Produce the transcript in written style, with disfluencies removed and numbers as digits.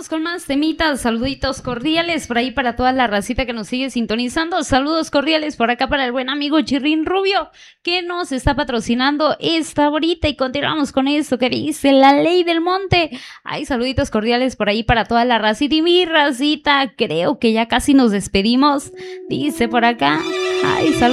Vamos con más temitas, saluditos cordiales por ahí para toda la racita que nos sigue sintonizando. Saludos cordiales por acá para el buen amigo Chirrín Rubio, que nos está patrocinando esta horita. Y continuamos con esto que dice La Ley del Monte. Ay, saluditos cordiales por ahí para toda la racita. Y mi racita, creo que ya casi nos despedimos. Dice por acá, ay, saludos.